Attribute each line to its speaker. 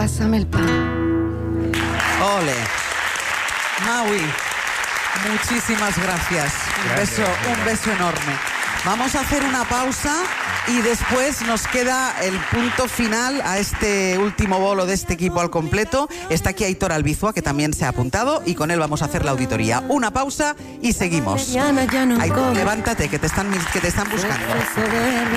Speaker 1: pásame el pan.
Speaker 2: Ole. Maui, muchísimas gracias. Un beso enorme. Vamos a hacer una pausa y después nos queda el punto final a este último bolo de este equipo al completo. Está aquí Aitor Albizua, que también se ha apuntado, y con él vamos a hacer la auditoría. Una pausa y seguimos. Aitor, levántate, que te están buscando.